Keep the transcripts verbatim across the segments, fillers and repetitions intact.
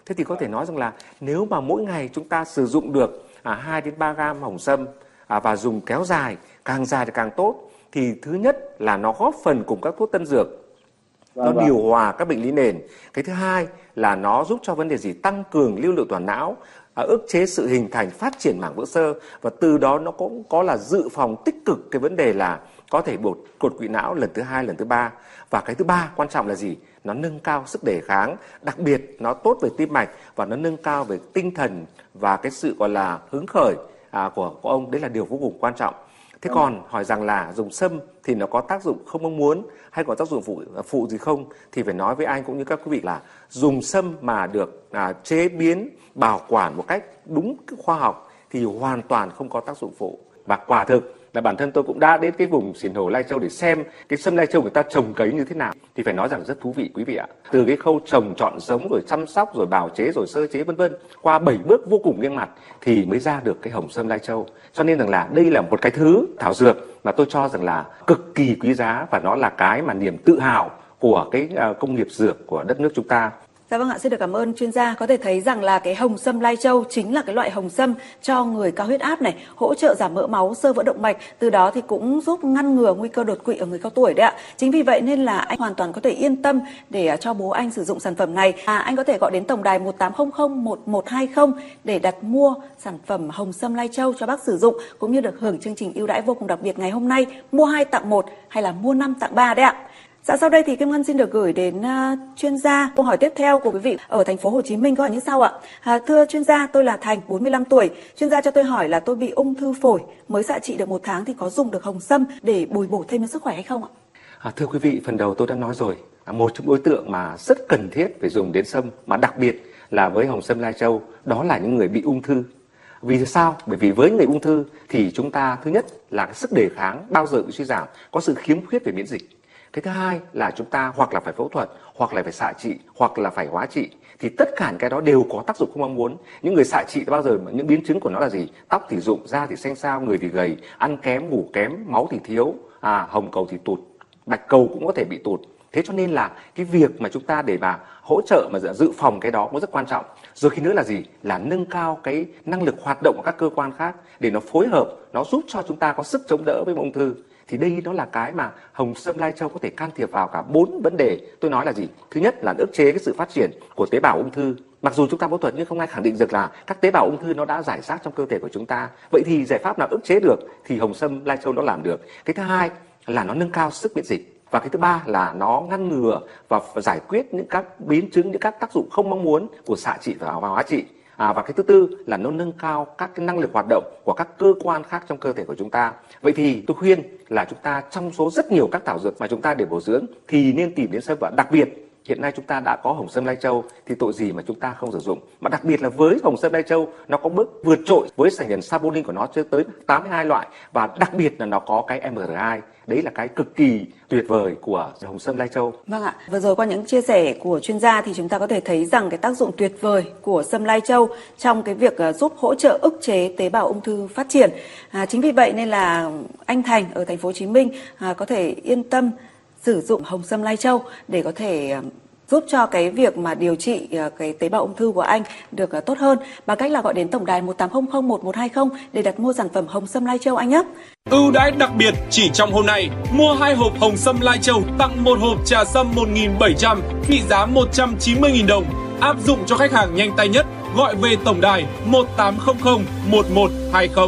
Thế thì có thể nói rằng là nếu mà mỗi ngày chúng ta sử dụng được à, hai đến ba gam hồng sâm à, và dùng kéo dài, càng dài thì càng tốt, thì thứ nhất là nó góp phần cùng các thuốc tân dược, nó điều hòa các bệnh lý nền. Cái thứ hai là nó giúp cho vấn đề gì? Tăng cường lưu lượng toàn não, à, ức chế sự hình thành phát triển mảng vữa xơ, và từ đó nó cũng có là dự phòng tích cực cái vấn đề là có thể đột đột quỵ não lần thứ hai, lần thứ ba. Và cái thứ ba quan trọng là gì? Nó nâng cao sức đề kháng, đặc biệt nó tốt về tim mạch và nó nâng cao về tinh thần và cái sự gọi là hứng khởi à, của, của ông. Đấy là điều vô cùng quan trọng. Thế còn hỏi rằng là dùng sâm thì nó có tác dụng không mong muốn hay có tác dụng phụ, phụ gì không, thì phải nói với anh cũng như các quý vị là dùng sâm mà được à, chế biến, bảo quản một cách đúng khoa học thì hoàn toàn không có tác dụng phụ. Và quả thực là bản thân tôi cũng đã đến cái vùng Xiển Hồ, Lai Châu để xem cái sâm Lai Châu người ta trồng cấy như thế nào, thì phải nói rằng rất thú vị quý vị ạ. Từ cái khâu trồng, chọn giống, rồi chăm sóc, rồi bào chế, rồi sơ chế vân vân, qua bảy bước vô cùng nghiêm ngặt thì mới ra được cái hồng sâm Lai Châu. Cho nên rằng là đây là một cái thứ thảo dược mà tôi cho rằng là cực kỳ quý giá, và nó là cái mà niềm tự hào của cái công nghiệp dược của đất nước chúng ta. Dạ vâng ạ, xin được cảm ơn chuyên gia. Có thể thấy rằng là cái hồng sâm Lai Châu chính là cái loại hồng sâm cho người cao huyết áp này, hỗ trợ giảm mỡ máu, xơ vữa động mạch, từ đó thì cũng giúp ngăn ngừa nguy cơ đột quỵ ở người cao tuổi đấy ạ. Chính vì vậy nên là anh hoàn toàn có thể yên tâm để cho bố anh sử dụng sản phẩm này. À, anh có thể gọi đến tổng đài một tám không không một một hai không để đặt mua sản phẩm hồng sâm Lai Châu cho bác sử dụng, cũng như được hưởng chương trình ưu đãi vô cùng đặc biệt ngày hôm nay, mua hai tặng một hay là mua năm tặng ba đấy ạ. Dạ, sau đây thì Kim Ngân xin được gửi đến uh, chuyên gia. Câu hỏi tiếp theo của quý vị ở thành phố Hồ Chí Minh có hỏi như sau ạ. À, thưa chuyên gia, tôi là Thành, bốn mươi lăm tuổi. Chuyên gia cho tôi hỏi là tôi bị ung thư phổi, mới xạ trị được một tháng thì có dùng được hồng sâm để bồi bổ thêm cho sức khỏe hay không ạ? À, thưa quý vị, phần đầu tôi đã nói rồi, à, một trong đối tượng mà rất cần thiết phải dùng đến sâm, mà đặc biệt là với hồng sâm Lai Châu, đó là những người bị ung thư. Vì sao? Bởi vì với người ung thư thì chúng ta thứ nhất là cái sức đề kháng bao giờ bị suy giảm, có sự khiếm khuyết về miễn dịch. Cái thứ hai là chúng ta hoặc là phải phẫu thuật, hoặc là phải xạ trị, hoặc là phải hóa trị. Thì tất cả những cái đó đều có tác dụng không mong muốn. Những người xạ trị bao giờ những biến chứng của nó là gì? Tóc thì rụng, da thì xanh xao, người thì gầy, ăn kém, ngủ kém, máu thì thiếu, à, hồng cầu thì tụt, bạch cầu cũng có thể bị tụt. Thế cho nên là cái việc mà chúng ta để mà hỗ trợ mà dự phòng cái đó cũng rất quan trọng. Rồi khi nữa là gì? Là nâng cao cái năng lực hoạt động của các cơ quan khác để nó phối hợp, nó giúp cho chúng ta có sức chống đỡ với ung thư. Thì đây đó là cái mà hồng sâm Lai Châu có thể can thiệp vào cả bốn vấn đề. Tôi nói là gì? Thứ nhất là ức chế cái sự phát triển của tế bào ung thư. Mặc dù chúng ta phẫu thuật nhưng không ai khẳng định được là các tế bào ung thư nó đã rải rác trong cơ thể của chúng ta. Vậy thì giải pháp nào ức chế được thì hồng sâm Lai Châu nó làm được. Cái thứ hai là nó nâng cao sức miễn dịch. Và cái thứ ba là nó ngăn ngừa và giải quyết những các biến chứng, những các tác dụng không mong muốn của xạ trị và hóa trị. À, và cái thứ tư là nó nâng cao các cái năng lực hoạt động của các cơ quan khác trong cơ thể của chúng ta. Vậy thì tôi khuyên là chúng ta trong số rất nhiều các thảo dược mà chúng ta để bổ dưỡng thì nên tìm đến sâm, và đặc biệt hiện nay chúng ta đã có hồng sâm Lai Châu thì tội gì mà chúng ta không sử dụng. Mà đặc biệt là với hồng sâm Lai Châu nó có bước vượt trội với thành phần saponin của nó chưa tới tám mươi hai loại, và đặc biệt là nó có cái em rờ hai. Đấy là cái cực kỳ tuyệt vời của hồng sâm Lai Châu. Vâng ạ, vừa rồi qua những chia sẻ của chuyên gia thì chúng ta có thể thấy rằng cái tác dụng tuyệt vời của sâm Lai Châu trong cái việc giúp hỗ trợ ức chế tế bào ung thư phát triển. À, chính vì vậy nên là anh Thành ở thành phố Hồ Chí Minh à, có thể yên tâm sử dụng hồng sâm Lai Châu để có thể giúp cho cái việc mà điều trị cái tế bào ung thư của anh được tốt hơn, bằng cách là gọi đến tổng đài một tám không không một một hai không để đặt mua sản phẩm hồng sâm Lai Châu anh nhé. Ưu đãi đặc biệt chỉ trong hôm nay, mua hai hộp hồng sâm Lai Châu tặng một hộp trà sâm một nghìn bảy trăm trị giá một trăm chín mươi nghìn đồng. Áp dụng cho khách hàng nhanh tay nhất, gọi về tổng đài một tám không không một một hai không.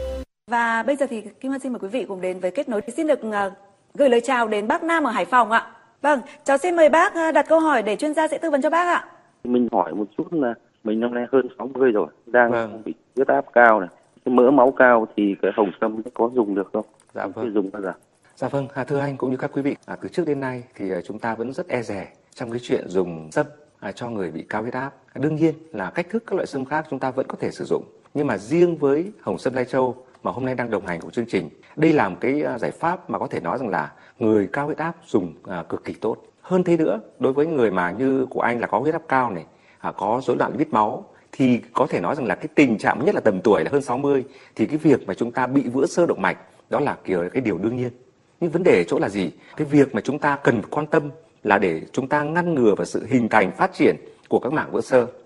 Và bây giờ thì Kim Ngân xin mời quý vị cùng đến với kết nối. Xin được uh, gửi lời chào đến bác Nam ở Hải Phòng ạ. Vâng, cháu xin mời bác đặt câu hỏi để chuyên gia sẽ tư vấn cho bác ạ. Mình hỏi một chút là mình năm nay hơn sáu mươi rồi, đang vâng. bị huyết áp cao này, cái mỡ máu cao thì cái hồng sâm có dùng được không? Dạ vâng. Dùng bao giờ? Dạ vâng, à, thưa anh cũng như các quý vị, à, từ trước đến nay thì chúng ta vẫn rất e dè trong cái chuyện dùng sâm à, cho người bị cao huyết áp. À, đương nhiên là cách thức các loại sâm khác chúng ta vẫn có thể sử dụng, nhưng mà riêng với hồng sâm Lai Châu mà hôm nay đang đồng hành của chương trình, đây là một cái giải pháp mà có thể nói rằng là người cao huyết áp dùng à, cực kỳ tốt. Hơn thế nữa, đối với người mà như của anh là có huyết áp cao này, à, có rối loạn lipid máu, thì có thể nói rằng là cái tình trạng nhất là tầm tuổi là hơn sáu mươi, thì cái việc mà chúng ta bị vữa xơ động mạch đó là kiểu cái điều đương nhiên. Nhưng vấn đề ở chỗ là gì? Cái việc mà chúng ta cần quan tâm là để chúng ta ngăn ngừa vào sự hình thành phát triển của các mảng vữa xơ.